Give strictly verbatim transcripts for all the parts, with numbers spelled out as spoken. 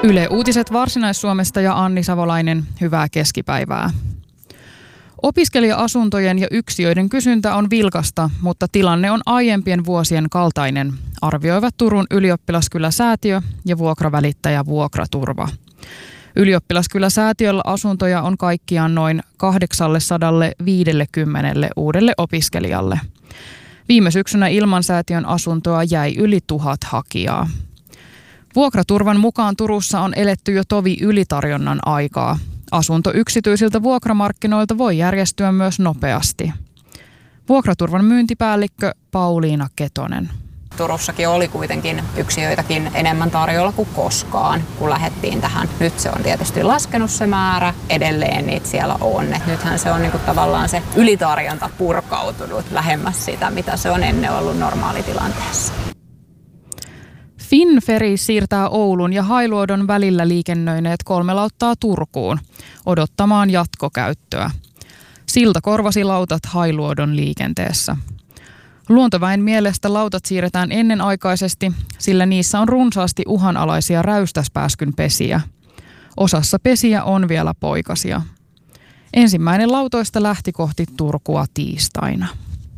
Yle Uutiset Varsinais-Suomesta ja Anni Savolainen, hyvää keskipäivää. Opiskelija-asuntojen ja yksiöiden kysyntä on vilkasta, mutta tilanne on aiempien vuosien kaltainen, arvioivat Turun Ylioppilaskylä-säätiö ja vuokravälittäjä Vuokraturva. Ylioppilaskylä-säätiöllä asuntoja on kaikkiaan noin kahdeksansataaviisikymmentä uudelle opiskelijalle. Viime syksynä ilman säätiön asuntoa jäi yli tuhat hakijaa. Vuokraturvan mukaan Turussa on eletty jo tovi ylitarjonnan aikaa. Asunto yksityisiltä vuokramarkkinoilta voi järjestyä myös nopeasti. Vuokraturvan myyntipäällikkö Pauliina Ketonen. Turussakin oli kuitenkin yksiöitäkin enemmän tarjolla kuin koskaan, kun lähdettiin tähän. Nyt se on tietysti laskenut se määrä, edelleen niitä siellä on. Et nythän se on niinku tavallaan se ylitarjonta purkautunut lähemmäs sitä, mitä se on ennen ollut normaalitilanteessa. Finferry siirtää Oulun ja Hailuodon välillä liikennöineet kolme lauttaa Turkuun odottamaan jatkokäyttöä. Silta korvasi lautat Hailuodon liikenteessä. Luontoväen mielestä lautat siirretään ennenaikaisesti, sillä niissä on runsaasti uhanalaisia räystäspääskyn pesiä. Osassa pesiä on vielä poikasia. Ensimmäinen lautoista lähti kohti Turkua tiistaina.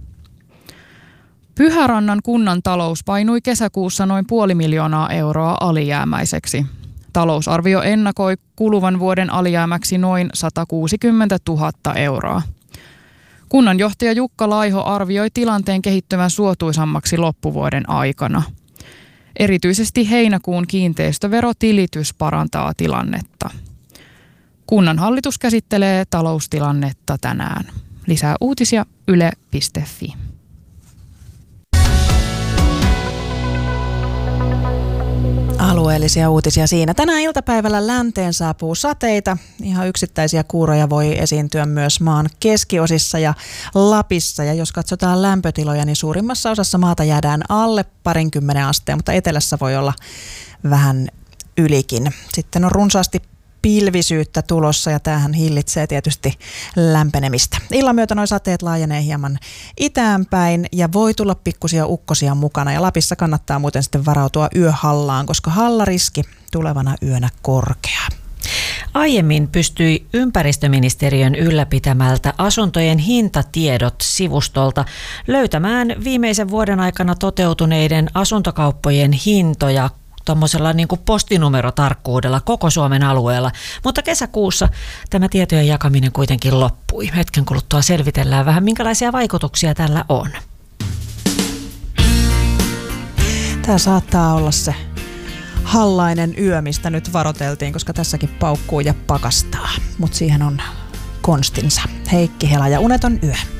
Pyhärannan kunnan talous painui kesäkuussa noin puoli miljoonaa euroa alijäämäiseksi. Talousarvio ennakoi kuluvan vuoden alijäämäksi noin satakuusikymmentätuhatta euroa. Kunnanjohtaja Jukka Laiho arvioi tilanteen kehittyvän suotuisammaksi loppuvuoden aikana. Erityisesti heinäkuun kiinteistöverotilitys parantaa tilannetta. Kunnan hallitus käsittelee taloustilannetta tänään. Lisää uutisia yle piste fi. Alueellisia uutisia siinä. Tänään iltapäivällä länteen saapuu sateita. Ihan yksittäisiä kuuroja voi esiintyä myös maan keskiosissa ja Lapissa. Ja jos katsotaan lämpötiloja, niin suurimmassa osassa maata jäädään alle parinkymmenen asteen, mutta etelässä voi olla vähän ylikin. Sitten on runsaasti pilvisyyttä tulossa ja tämähän hillitsee tietysti lämpenemistä. Illan myötä nuo sateet laajenee hieman itäänpäin ja voi tulla pikkusia ukkosia mukana. Ja Lapissa kannattaa muuten sitten varautua yöhallaan, koska hallariski tulevana yönä korkea. Aiemmin pystyi ympäristöministeriön ylläpitämältä asuntojen hintatiedot-sivustolta löytämään viimeisen vuoden aikana toteutuneiden asuntokauppojen hintoja tuommoisella niin kuin postinumerotarkkuudella koko Suomen alueella, mutta kesäkuussa tämä tietojen jakaminen kuitenkin loppui. Hetken kuluttua selvitellään vähän, minkälaisia vaikutuksia tällä on. Tämä saattaa olla se hallainen yö, mistä nyt varoteltiin, koska tässäkin paukkuu ja pakastaa, mutta siihen on konstinsa. Heikki Hela ja uneton yö.